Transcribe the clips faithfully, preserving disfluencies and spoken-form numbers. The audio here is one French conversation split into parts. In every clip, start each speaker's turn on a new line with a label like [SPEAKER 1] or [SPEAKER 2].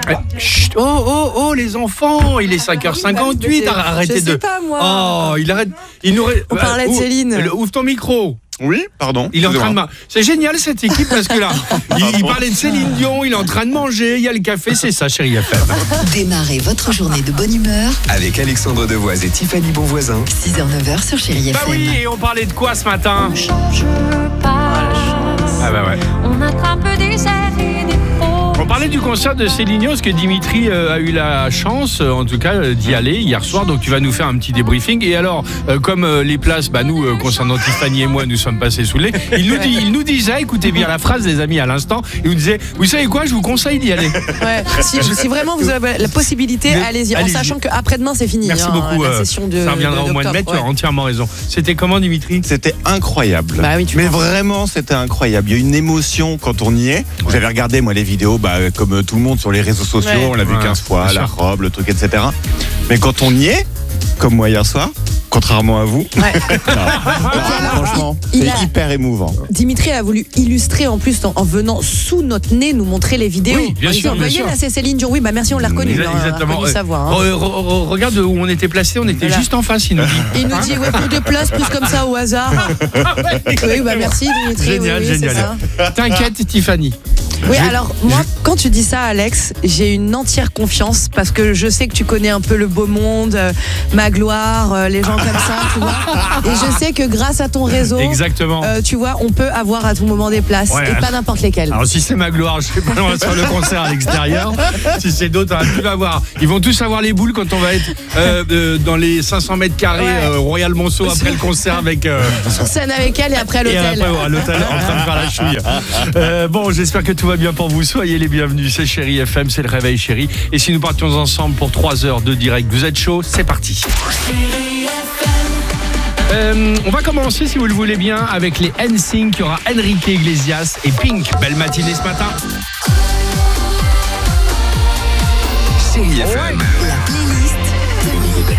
[SPEAKER 1] Chut, oh, oh, oh, les enfants, il est cinq heures cinquante-huit, arrêtez
[SPEAKER 2] je sais
[SPEAKER 1] de...
[SPEAKER 2] pas, moi.
[SPEAKER 1] Oh, il arrête... Il nous...
[SPEAKER 2] On parlait de
[SPEAKER 1] Ouvre-
[SPEAKER 2] Céline.
[SPEAKER 1] Ouvre ton micro.
[SPEAKER 3] Oui, pardon.
[SPEAKER 1] Il est en train de ma... C'est génial cette équipe parce que là, il, il parlait de Céline Dion, il est en train de manger, il y a le café, c'est ça, Chérie F M.
[SPEAKER 4] Démarrez votre journée de bonne humeur.
[SPEAKER 5] Avec Alexandre Devoise et Tiffany Bonvoisin.
[SPEAKER 4] six heures neuf heures sur Chérie
[SPEAKER 1] Bah
[SPEAKER 4] F M.
[SPEAKER 1] oui, et on parlait de quoi ce matin?
[SPEAKER 6] On change pas.
[SPEAKER 1] Ah bah ouais.
[SPEAKER 6] On attrape des airs et des faux.
[SPEAKER 1] On parlait du concert de Céline Dion, parce que Dimitri euh, a eu la chance, euh, en tout cas, euh, d'y aller hier soir. Donc tu vas nous faire un petit débriefing. Et alors, euh, comme euh, les places, bah nous, euh, concernant Tiffany et moi, nous sommes passés sous le nez. Il nous, dit, il nous disait, écoutez bien la phrase, les amis, à l'instant, il nous disait, vous savez quoi, je vous conseille d'y aller.
[SPEAKER 2] Ouais. Si, si vraiment vous avez la possibilité,
[SPEAKER 1] Mais,
[SPEAKER 2] allez-y. En
[SPEAKER 1] allez-y.
[SPEAKER 2] sachant qu'après-demain, c'est fini.
[SPEAKER 1] Merci
[SPEAKER 2] hein,
[SPEAKER 1] beaucoup.
[SPEAKER 2] La
[SPEAKER 1] euh,
[SPEAKER 2] session de,
[SPEAKER 1] ça reviendra au mois de mai, tu as
[SPEAKER 2] ouais.
[SPEAKER 1] entièrement raison. C'était comment, Dimitri?
[SPEAKER 3] C'était incroyable.
[SPEAKER 2] Bah oui, tu
[SPEAKER 3] Mais
[SPEAKER 2] penses.
[SPEAKER 3] vraiment, c'était incroyable. Il y a une émotion quand on y est. J'avais regardé, moi, les vidéos, bah, comme euh, tout le monde sur les réseaux sociaux.
[SPEAKER 2] Ouais.
[SPEAKER 3] On l'a vu
[SPEAKER 1] Ouais,
[SPEAKER 3] quinze fois,
[SPEAKER 1] bien
[SPEAKER 3] la
[SPEAKER 1] sûr.
[SPEAKER 3] robe, le truc, et cetera. Mais quand on y est, comme moi hier soir, contrairement à vous,
[SPEAKER 2] Ouais.
[SPEAKER 3] non, non, franchement,
[SPEAKER 2] il
[SPEAKER 3] c'est
[SPEAKER 2] a-
[SPEAKER 3] hyper émouvant.
[SPEAKER 2] Dimitri a voulu illustrer en plus en, en venant sous notre nez nous montrer les vidéos.
[SPEAKER 1] Oui, bien
[SPEAKER 2] en
[SPEAKER 1] sûr,
[SPEAKER 2] disant,
[SPEAKER 1] bien
[SPEAKER 2] voyez
[SPEAKER 1] sûr.
[SPEAKER 2] là c'est Céline Dion. Oui bah merci on l'a reconnue.
[SPEAKER 1] Exa-
[SPEAKER 2] hein, on a
[SPEAKER 1] Exactement.
[SPEAKER 2] reconnu sa voix, hein.
[SPEAKER 1] Re- re- re- regarde où on était placé, on était
[SPEAKER 2] Voilà.
[SPEAKER 1] juste en face, il nous dit.
[SPEAKER 2] Il nous dit ouais pour deux places plus comme ça au hasard. Oui bah merci Dimitri.
[SPEAKER 1] Génial,
[SPEAKER 2] oui, oui, c'est
[SPEAKER 1] génial.
[SPEAKER 2] ça.
[SPEAKER 1] T'inquiète, Tiffany.
[SPEAKER 2] Oui
[SPEAKER 1] Je-
[SPEAKER 2] alors moi quand tu dis ça Alex, j'ai une entière confiance parce que je sais que tu connais un peu le beau monde, euh, Magloire, euh, les gens comme ça, tu vois. Et je sais que grâce à ton réseau,
[SPEAKER 1] Exactement.
[SPEAKER 2] euh, tu vois, on peut avoir à tout moment des places
[SPEAKER 1] Ouais,
[SPEAKER 2] et
[SPEAKER 1] alors-
[SPEAKER 2] pas n'importe lesquelles.
[SPEAKER 1] Alors si c'est ma gloire, je sais pas, on va sur le concert à l'extérieur. Si c'est d'autres, on va plus l'avoir. Ils vont tous avoir les boules quand on va être euh, euh, dans les cinq cents mètres carrés
[SPEAKER 2] Ouais.
[SPEAKER 1] euh, Royal Monceau après le concert avec euh,
[SPEAKER 2] Sur scène avec elle et après à
[SPEAKER 1] et
[SPEAKER 2] l'hôtel.
[SPEAKER 1] après, ouais, à l'hôtel en train de faire la chouille. Euh, bon, j'espère que tout va bien pour vous. Soyez les bienvenus. C'est Chérie F M, c'est le réveil Chérie. Et si nous partions ensemble pour trois heures de direct, vous êtes chaud, c'est parti. Euh, on va commencer, si vous le voulez bien, avec les N Sync. Il y aura Enrique Iglesias et Pink. Belle matinée ce matin.
[SPEAKER 5] Chérie F M.
[SPEAKER 4] La playlist de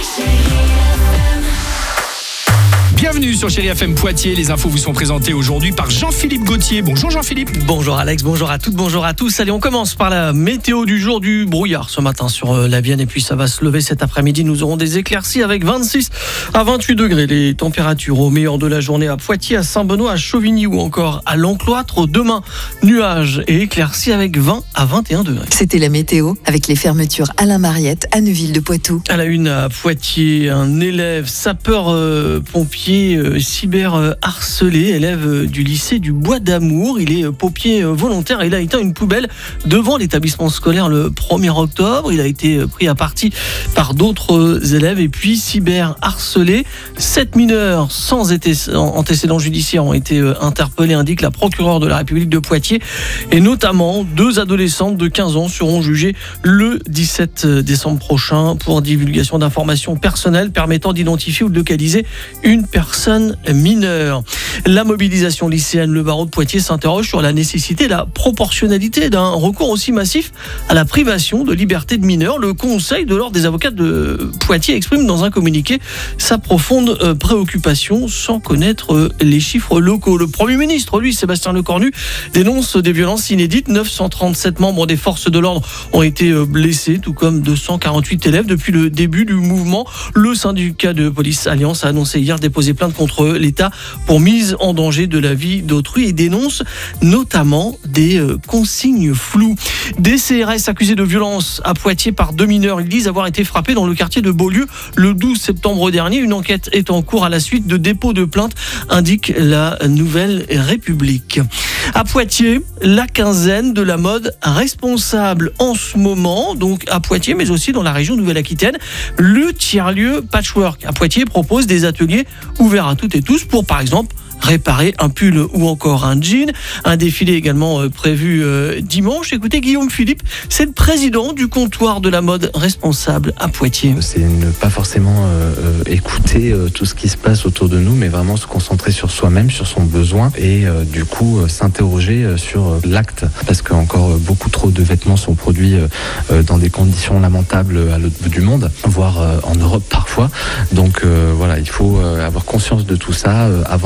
[SPEAKER 1] Bienvenue sur Chérie F M Poitiers. Les infos vous sont présentées aujourd'hui par Jean-Philippe Gauthier. Bonjour Jean-Philippe.
[SPEAKER 7] Bonjour Alex, bonjour à toutes, bonjour à tous. Allez, on commence par la météo du jour, du brouillard ce matin sur euh, la Vienne et puis ça va se lever cet après-midi. Nous aurons des éclaircies avec vingt-six à vingt-huit degrés. Les températures au meilleur de la journée à Poitiers, à Saint-Benoît, à Chauvigny ou encore à l'Encloître. Demain, nuages et éclaircies avec vingt à vingt et un degrés.
[SPEAKER 4] C'était la météo avec les fermetures Alain Mariette à Neuville de Poitou.
[SPEAKER 7] À la une à Poitiers, un élève sapeur-pompier euh, cyber-harcelé, élève euh, du lycée du Bois d'Amour. Il est euh, pompier euh, volontaire et il a éteint une poubelle devant l'établissement scolaire le premier octobre. Il a été euh, pris à partie par d'autres euh, élèves et puis cyber-harcelé. Sept mineurs sans été- antécédents judiciaires ont été euh, interpellés, indique la procureure de la République de Poitiers. Et notamment, deux adolescentes de quinze ans seront jugées le dix-sept décembre prochain pour divulgation d'informations personnelles permettant d'identifier ou de localiser une personne mineure. La mobilisation lycéenne, le barreau de Poitiers s'interroge sur la nécessité et la proportionnalité d'un recours aussi massif à la privation de liberté de mineurs. Le Conseil de l'ordre des avocats de Poitiers exprime dans un communiqué sa profonde euh, préoccupation sans connaître euh, les chiffres locaux. Le Premier ministre, lui, Sébastien Lecornu, dénonce des violences inédites. neuf cent trente-sept membres des forces de l'ordre ont été euh, blessés, tout comme deux cent quarante-huit élèves depuis le début du mouvement. Le syndicat de police Alliance a annoncé hier déposer plainte contre l'État pour mise en danger de la vie d'autrui et dénonce notamment des euh, consignes floues. Des C R S accusés de violence à Poitiers par deux mineurs. Ils disent avoir été frappés dans le quartier de Beaulieu le douze septembre dernier. Une enquête est en cours à la suite de dépôts de plaintes, indique la Nouvelle République. À Poitiers, la quinzaine de la mode responsable en ce moment, donc à Poitiers, mais aussi dans la région Nouvelle-Aquitaine. Le tiers-lieu Patchwork à Poitiers propose des ateliers ouverts à toutes et tous pour, par exemple, réparer un pull ou encore un jean. Un défilé également euh, prévu euh, dimanche. Écoutez, Guillaume Philippe, c'est le président du comptoir de la mode responsable à Poitiers.
[SPEAKER 8] C'est ne pas forcément euh, euh, écouter euh, tout ce qui se passe autour de nous, mais vraiment se concentrer sur soi-même, sur son besoin et euh, du coup euh, s'interroger euh, sur euh, l'acte. Parce qu'encore euh, beaucoup trop de vêtements sont produits euh, euh, dans des conditions lamentables à l'autre bout du monde, voire euh, en Europe parfois. Donc euh, voilà, il faut euh, avoir conscience de tout ça euh, avant de, de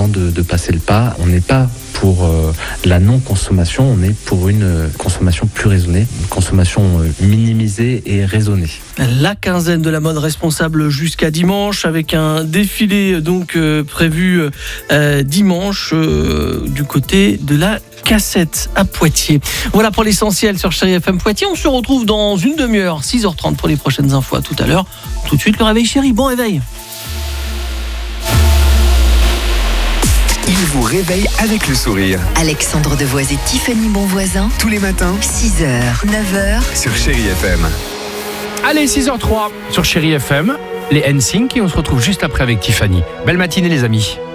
[SPEAKER 8] passer le pas. On n'est pas pour euh, la non-consommation, on est pour une euh, consommation plus raisonnée, une consommation euh, minimisée et raisonnée.
[SPEAKER 7] La quinzaine de la mode responsable jusqu'à dimanche, avec un défilé donc euh, prévu euh, dimanche euh, du côté de la Cassette à Poitiers. Voilà pour l'essentiel sur Chérie F M Poitiers. On se retrouve dans une demi-heure, six heures trente pour les prochaines infos. À tout à l'heure. Tout de suite le réveil chéri. Bon réveil.
[SPEAKER 5] Il vous réveille avec le sourire.
[SPEAKER 4] Alexandre Devoise et Tiffany Bonvoisin,
[SPEAKER 5] Tous les matins
[SPEAKER 4] six heures, neuf heures.
[SPEAKER 5] sur Chérie F M.
[SPEAKER 1] Allez, six heures zéro trois sur Chérie F M, les N cinq et on se retrouve juste après avec Tiffany. Belle matinée les amis.